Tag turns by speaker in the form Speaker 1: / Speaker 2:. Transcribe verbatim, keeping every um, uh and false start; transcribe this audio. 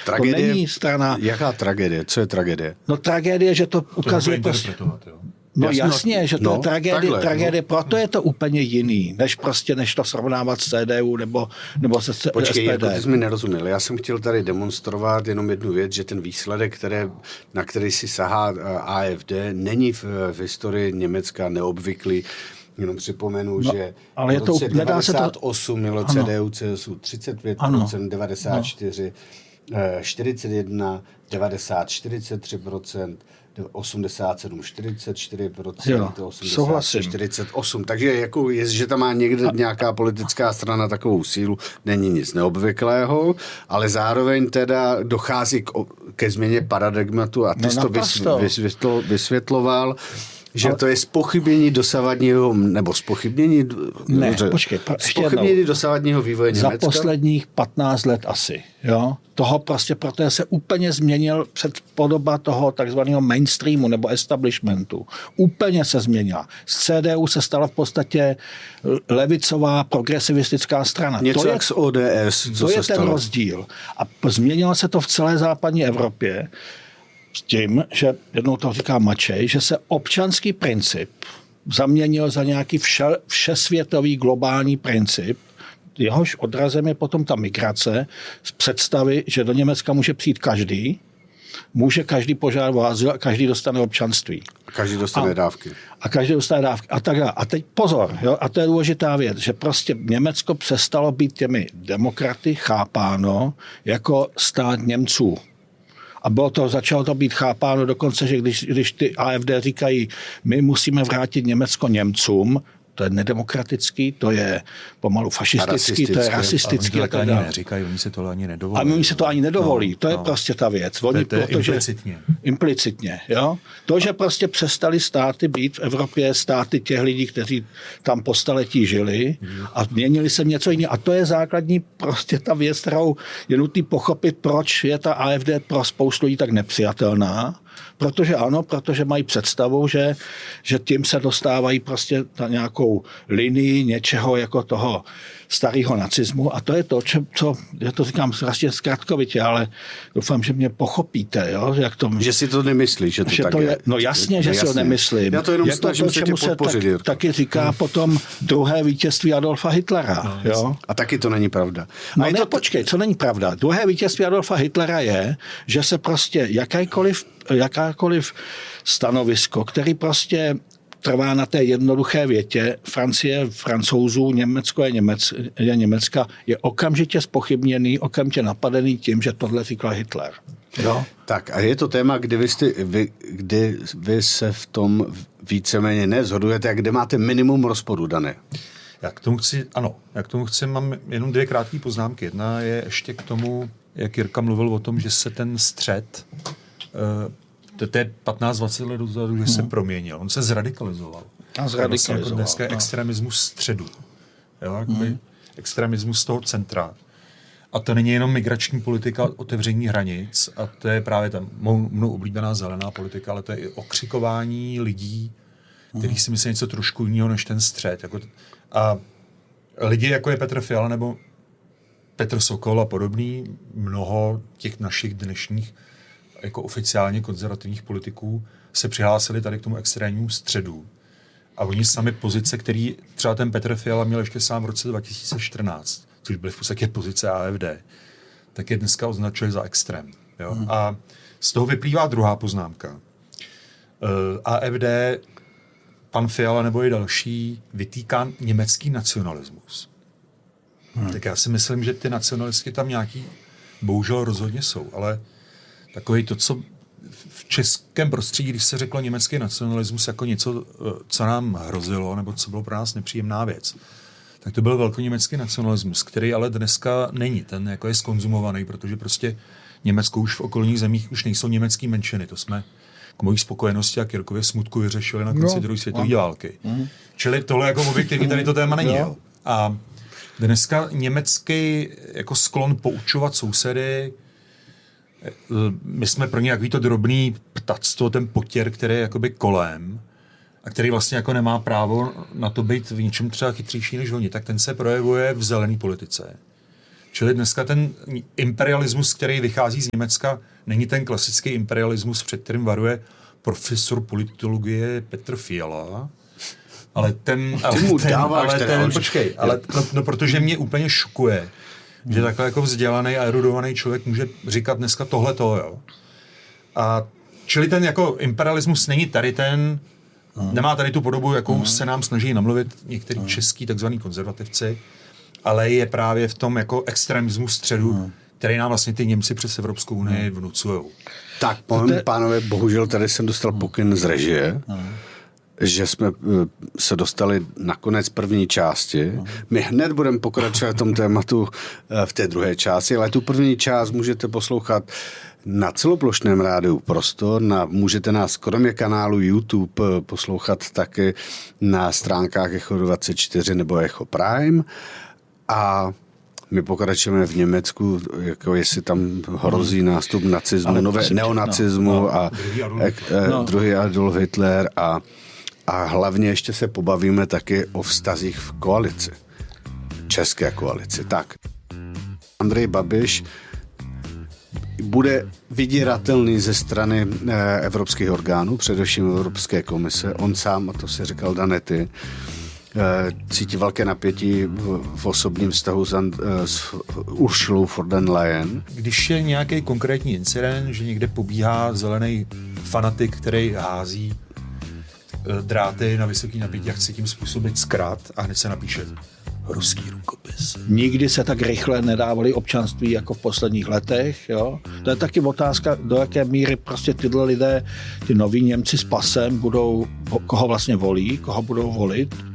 Speaker 1: Tragédie,
Speaker 2: to není strana...
Speaker 1: Jaká tragédie? Co je tragédie?
Speaker 2: No tragédie, že to ukazuje...
Speaker 3: To interpretovat, jo.
Speaker 2: No
Speaker 1: Jasně,
Speaker 2: jasně, že to
Speaker 1: no,
Speaker 2: je tragédie,
Speaker 1: takhle,
Speaker 2: tragédie
Speaker 1: no.
Speaker 2: proto je to úplně jiný, než prostě, než to srovnávat s C D U nebo, nebo se S P D.
Speaker 1: Počkej, jako ty jsi mi nerozuměl. Já jsem chtěl tady demonstrovat jenom jednu věc, že ten výsledek, které, na který si sahá A F D, není v, v historii Německa neobvyklý. Jenom připomenu,
Speaker 2: no,
Speaker 1: že
Speaker 2: ale
Speaker 1: v roce
Speaker 2: to,
Speaker 1: devadesát osm mělo C D U C S U třicet pět procent, devadesát čtyři, no. čtyřicet jedna, devadesát čtyřicet tři procent, osmdesát sedm čtyřicet čtyři procent, osmdesát čtyřicet osm. Takže jako je, že tam má někde nějaká politická strana takovou sílu, není nic neobvyklého, ale zároveň teda dochází k, ke změně paradigmatu a ty jsi no, to vysvětlo, vysvětloval, že ale... to je zpochybnění dosavadního, nebo zpochybnění...
Speaker 2: Ne,
Speaker 1: dobře,
Speaker 2: počkej,
Speaker 1: zpochybnění dosavadního vývoje Německa.
Speaker 2: Za posledních patnáct let asi, jo. Toho prostě, protože se úplně změnil předpodoba toho takzvaného mainstreamu nebo establishmentu. Úplně se změnila. Z C D U se stala v podstatě levicová progresivistická strana.
Speaker 1: Něco
Speaker 2: to je,
Speaker 1: jak z O D S.
Speaker 2: To je ten rozdíl. A změnilo se to v celé západní Evropě s tím, že jednou to říká Mačej, že se občanský princip zaměnil za nějaký vše, všesvětový globální princip, jehož odrazem je potom ta migrace z představy, že do Německa může přijít každý, může každý požádat o azyl a každý dostane občanství.
Speaker 1: A každý dostane a, dávky. A
Speaker 2: každý dostane dávky. A tak dále. A teď pozor, jo, a to je důležitá věc, že prostě Německo přestalo být těmi demokraty chápáno jako stát Němců. A bylo to, začalo to být chápáno dokonce, že když, když ty A F D říkají, my musíme vrátit Německo Němcům, to je nedemokratický, to je pomalu fašistický, to je rasistický.
Speaker 3: A oni to ani neříkají, oni se to ani nedovolí.
Speaker 2: A oni se to ani nedovolí, no, to je no. prostě ta věc. Oni,
Speaker 3: to je, to je
Speaker 2: protože,
Speaker 3: implicitně.
Speaker 2: Implicitně, jo. To, že prostě přestali státy být v Evropě státy těch lidí, kteří tam po staletí žili a změnili se něco jiného. A to je základní prostě ta věc, kterou je nutný pochopit, proč je ta A F D pro spoustu lidí tak nepřijatelná. Protože ano, protože mají představu, že, že tím se dostávají prostě na nějakou linii něčeho jako toho starého nacismu a to je to, čo, co, já to říkám vlastně zkratkovitě, ale doufám, že mě pochopíte, jo? Jak to,
Speaker 1: že si to nemyslíš, že to
Speaker 2: že
Speaker 1: tak
Speaker 2: to je.
Speaker 1: je.
Speaker 2: No jasně, že jasně. si to nemyslím.
Speaker 1: Já to jenom
Speaker 2: je
Speaker 1: snažím
Speaker 2: to,
Speaker 1: se tě podpořit.
Speaker 2: Se tak, taky říká hmm. potom druhé vítězství Adolfa Hitlera. No, jo?
Speaker 1: A taky to není pravda.
Speaker 2: No
Speaker 1: a
Speaker 2: ne,
Speaker 1: to...
Speaker 2: počkej, co není pravda? Druhé vítězství Adolfa Hitlera je, že se prostě jakákoliv, jakákoliv stanovisko, který prostě trvá na té jednoduché větě, Francie, Francouzů, Německo je, Němec, je Německa, je okamžitě zpochybněný, okamžitě napadený tím, že tohle říkal Hitler. Jo?
Speaker 1: Tak a je to téma, kdy vy, jste, vy, kdy vy se v tom víceméně nezhodujete a kde máte minimum rozporu, Dané?
Speaker 3: Já k tomu chci, ano, já k tomu chci, mám jenom dvě krátké poznámky. Jedna je ještě k tomu, jak Jirka mluvil o tom, že se ten střed uh, to je patnáct dvacet let dozadu, že se proměnil. On se zradikalizoval.
Speaker 2: A zradikalizoval.
Speaker 3: Vlastně dneska je no. extremismus středu. Jo, jakoby hmm. extremismus z toho centra. A to není jenom migrační politika otevření hranic, a to je právě ta mou, mnou oblíbená zelená politika, ale to je i okřikování lidí, kteří si myslí něco trošku jiného než ten střed. Jako, a lidi, jako je Petr Fiala nebo Petr Sokol a podobný, mnoho těch našich dnešních jako oficiálně konzervativních politiků se přihlásili tady k tomu extrémnímu středu. A oni sami pozice, který třeba ten Petr Fiala měl ještě sám v roce dva tisíce čtrnáct, což byly v podstatě pozice A F D, tak je dneska označuje za extrém. Jo? Hmm. A z toho vyplývá druhá poznámka. A F D, pan Fiala nebo i další, vytýká německý nacionalismus. Hmm. Tak já si myslím, že ty nacionalisti tam nějaký bohužel rozhodně jsou, ale takový to, co v českém prostředí, když se řeklo německý nacionalismus jako něco, co nám hrozilo, nebo co bylo pro nás nepříjemná věc, tak to byl velkoněmecký nacionalismus, který ale dneska není. Ten jako je skonzumovaný, protože prostě Německo už v okolních zemích už nejsou německý menšiny. To jsme k mojí spokojenosti a Kirkově smutku vyřešili na konci no, druhé světové no. války. Mm. Čili tohle jako objektivní tady to téma není. Jo. A dneska německý jako sklon poučovat sousedy, my jsme pro ně jaký to drobný ptactvo, ten potěr, který je jakoby kolem a který vlastně jako nemá právo na to být v něčem třeba chytřejší než oni, tak ten se projevuje v zelené politice. Čili dneska ten imperialismus, který vychází z Německa, není ten klasický imperialismus, před kterým varuje profesor politologie Petr Fiala, ale ten... Ale ten, ale ten počkej, ale, no, no, protože mě úplně šokuje, že takhle jako vzdělaný a erudovaný člověk může říkat dneska tohleto, jo. A čili ten jako imperialismus není tady ten, hmm. nemá tady tu podobu, jakou hmm. se nám snaží namluvit některý hmm. český takzvaný konzervativci, ale je právě v tom jako extremismu středu, hmm. který nám vlastně ty Němci přes Evropskou unii hmm. vnucujou.
Speaker 1: Tak, pánové, bohužel tady jsem dostal pokyn z režie, hmm. že jsme se dostali na konec první části. Hmm. My hned budeme pokračovat v tom tématu v té druhé části, ale tu první část můžete poslouchat na celoplošném rádiu Prostor, na, můžete nás kromě kanálu YouTube poslouchat taky na stránkách Echo dvacet čtyři nebo Echo Prime a my pokračujeme v Německu, jako jestli tam hrozí nástup nacismu, nové, neonacismu no, no, a druhý Adolf, eh, no. druhý Adolf Hitler a, a hlavně ještě se pobavíme taky o vztazích v koalici, české koalici. Tak, Andrej Babiš bude vydíratelný ze strany eh, evropských orgánů, především Evropské komise. On sám, a to si říkal Danety, eh, cítí velké napětí v, v osobním vztahu s, eh, s Ursulou von der Leyen.
Speaker 3: Když je nějaký konkrétní incident, že někde pobíhá zelený fanatik, který hází eh, dráty na vysoký napětí a chce tím způsobit zkrat a hned se napíše ruský rukopis.
Speaker 2: Nikdy se tak rychle nedávali občanství jako v posledních letech. Jo? To je taky otázka, do jaké míry prostě tyhle lidé, ty noví Němci s pasem, budou, koho vlastně volí, koho budou volit.